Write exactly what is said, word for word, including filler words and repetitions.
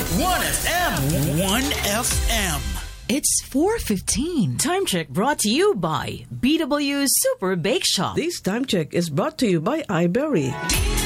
one F M. one F M. It's four fifteen. Time check brought to you by B W Super Bake Shop. This time check is brought to you by iBerry.